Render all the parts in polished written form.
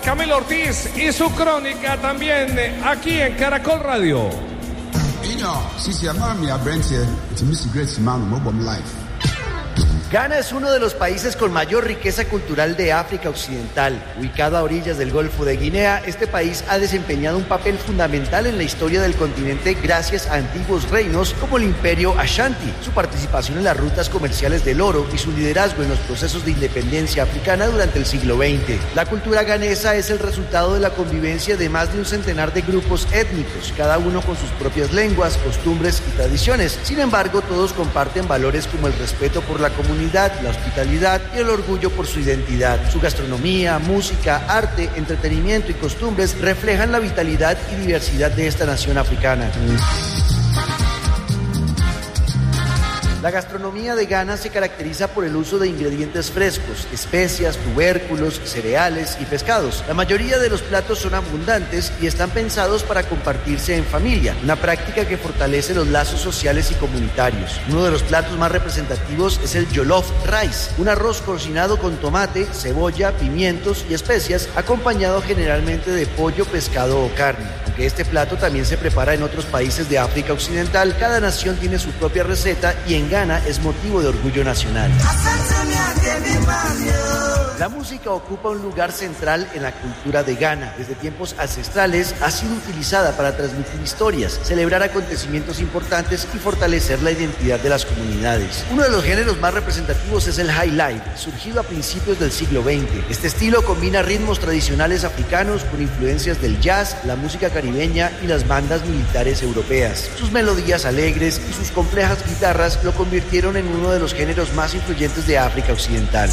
Camilo Ortiz y su crónica también aquí en Caracol Radio. Ghana es uno de los países con mayor riqueza cultural de África Occidental. Ubicado a orillas del Golfo de Guinea, este país ha desempeñado un papel fundamental en la historia del continente gracias a antiguos reinos como el Imperio Ashanti, su participación en las rutas comerciales del oro y su liderazgo en los procesos de independencia africana durante el siglo XX. La cultura ghanesa es el resultado de la convivencia de más de un centenar de grupos étnicos, cada uno con sus propias lenguas, costumbres y tradiciones. Sin embargo, todos comparten valores como el respeto por la comunidad, la hospitalidad y el orgullo por su identidad. Su gastronomía, música, arte, entretenimiento y costumbres reflejan la vitalidad y diversidad de esta nación africana. La gastronomía de Ghana se caracteriza por el uso de ingredientes frescos, especias, tubérculos, cereales y pescados. La mayoría de los platos son abundantes y están pensados para compartirse en familia, una práctica que fortalece los lazos sociales y comunitarios. Uno de los platos más representativos es el jollof rice, un arroz cocinado con tomate, cebolla, pimientos y especias, acompañado generalmente de pollo, pescado o carne. Aunque este plato también se prepara en otros países de África Occidental, cada nación tiene su propia receta y en Ghana es motivo de orgullo nacional. La música ocupa un lugar central en la cultura de Ghana. Desde tiempos ancestrales ha sido utilizada para transmitir historias, celebrar acontecimientos importantes y fortalecer la identidad de las comunidades. Uno de los géneros más representativos es el highlife, surgido a principios del siglo XX. Este estilo combina ritmos tradicionales africanos con influencias del jazz, la música caribeña y las bandas militares europeas. Sus melodías alegres y sus complejas guitarras lo convirtieron en uno de los géneros más influyentes de África Occidental.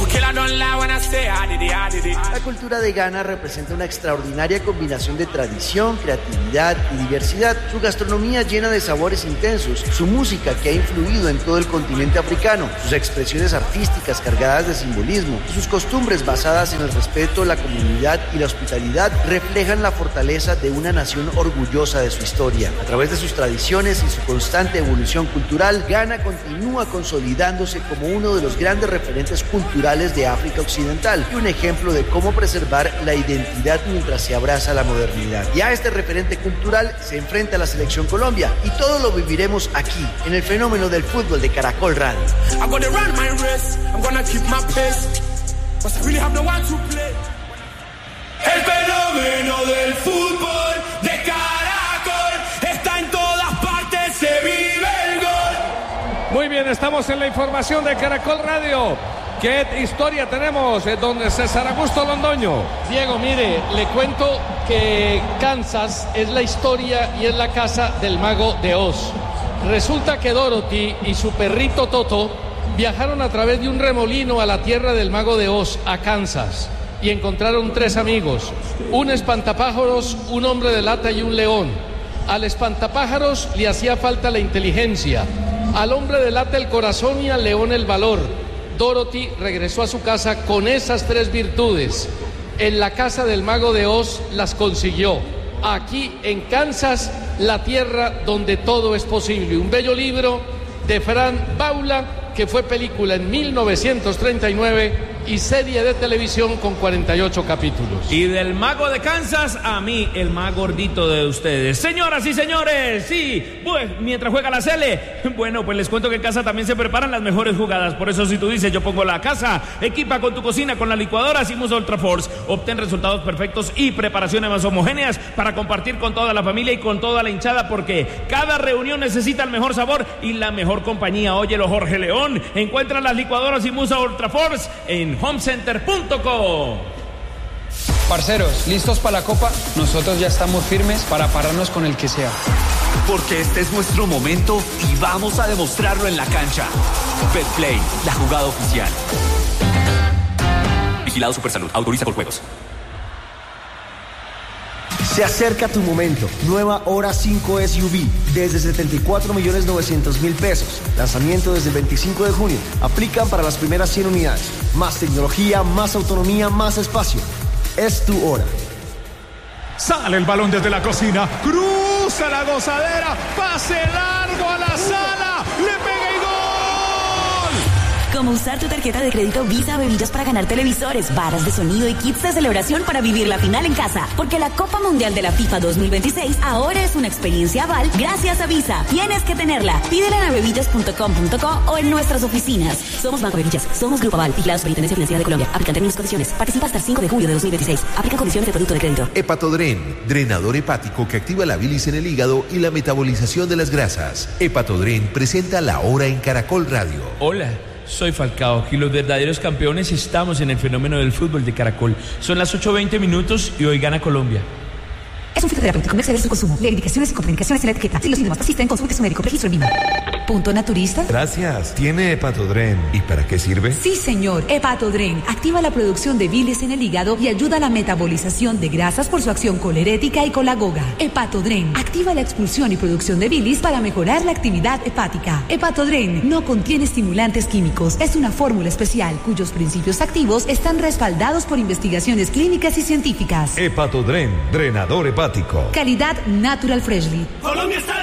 La cultura de Ghana representa una extraordinaria combinación de tradición, creatividad y diversidad. Su gastronomía llena de sabores intensos, su música que ha influido en todo el continente africano, sus expresiones artísticas cargadas de simbolismo y sus costumbres basadas en el respeto, la comunidad y la hospitalidad reflejan la fortaleza de una nación orgullosa de su historia. A través de sus tradiciones y su constante evolución cultural, Ghana continúa consolidándose como uno de los grandes referentes culturales de África Occidental y un ejemplo de cómo preservar la identidad mientras se abraza la modernidad. Y a este referente cultural se enfrenta la Selección Colombia y todo lo viviremos aquí, en el fenómeno del fútbol de Caracol Radio. El fenómeno del fútbol de Caracol está en todas partes, se vive el gol. Muy bien, estamos en la información de Caracol Radio. ¿Qué historia tenemos, don César Augusto Londoño? Diego, mire, le cuento que Kansas es la historia y es la casa del mago de Oz. Resulta que Dorothy y su perrito Toto viajaron a través de un remolino a la tierra del mago de Oz, a Kansas, y encontraron 3 amigos, un espantapájaros, un hombre de lata y un león. Al espantapájaros le hacía falta la inteligencia, al hombre de lata el corazón y al león el valor. Dorothy regresó a su casa con esas 3 virtudes. En la casa del mago de Oz las consiguió. Aquí en Kansas, la tierra donde todo es posible. Un bello libro de Fran Baula, que fue película en 1939 y serie de televisión con 48 capítulos. Y del mago de Kansas, a mí, el más gordito de ustedes. Señoras y señores, sí, pues mientras juega la Sele, bueno, pues les cuento que en casa también se preparan las mejores jugadas. Por eso si tú dices, yo pongo la casa, equipa con tu cocina con la licuadora Simus Ultra Force. Obtén resultados perfectos y preparaciones más homogéneas para compartir con toda la familia y con toda la hinchada, porque cada reunión necesita el mejor sabor y la mejor compañía. Óyelo, Jorge León. Encuentra las licuadoras Simus Ultra Force en homecenter.com. Parceros, ¿listos para la Copa? Nosotros ya estamos firmes para pararnos con el que sea. Porque este es nuestro momento y vamos a demostrarlo en la cancha. Betplay, la jugada oficial. Vigilado Supersalud, autoriza por juegos. Se acerca tu momento. Nueva Hora 5 SUV desde 74.900.000 pesos. Lanzamiento desde el 25 de junio. Aplican para las primeras 100 unidades. Más tecnología, más autonomía, más espacio. Es tu hora. Sale el balón desde la cocina. Cruza la gozadera. Pase largo a la sala. Le pega y gol. como usar tu tarjeta de crédito Visa Bebidas para ganar televisores, barras de sonido y kits de celebración para vivir la final en casa. Porque la Copa Mundial de la FIFA 2026 ahora es una experiencia Aval gracias a Visa. Tienes que tenerla. Pídela en avevillas.com.co o en nuestras oficinas. Somos Banco Bevillas, somos Grupo Aval, vigilados Superintendencia Financiera de Colombia. Aplican términos y condiciones. Participa hasta el 5 de julio de 2026. Aplica condiciones de producto de crédito. Hepatodren, drenador hepático que activa la bilis en el hígado y la metabolización de las grasas. Hepatodren presenta La Hora en Caracol Radio. Hola, soy Falcao y los verdaderos campeones estamos en el fenómeno del fútbol de Caracol. Son las 8:20 y hoy gana Colombia. Es un fitoterapéutico, no exceder su consumo. Lee indicaciones y contraindicaciones en la etiqueta. Si los síntomas persisten, consulte su médico. Registro en Vima. ¿Punto naturista? Gracias. ¿Tiene Hepatodren? ¿Y para qué sirve? Sí, señor. Hepatodren activa la producción de bilis en el hígado y ayuda a la metabolización de grasas por su acción colerética y colagoga. Hepatodren activa la expulsión y producción de bilis para mejorar la actividad hepática. Hepatodren no contiene estimulantes químicos. Es una fórmula especial cuyos principios activos están respaldados por investigaciones clínicas y científicas. Hepatodren, drenador hepático. Calidad Natural Freshly. Colombia está